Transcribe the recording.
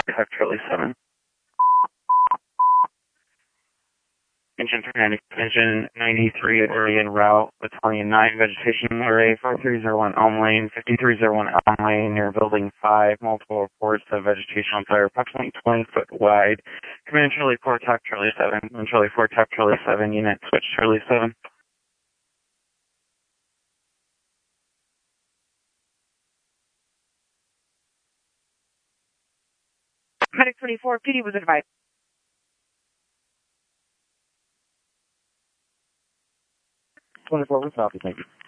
Tech Charlie 7. Engine 93 Orion Route, Battalion 9, Vegetation Array, 5301 Elm Lane, 5301 Elm Lane, near Building 5. Multiple reports of vegetation on fire, approximately 20 foot wide. Command Charlie 4, Tech Charlie 7. Command Charlie 4, Tech Charlie 7, unit, switch Charlie 7. Medic 24, PD was advised. 24, what's up, thank you.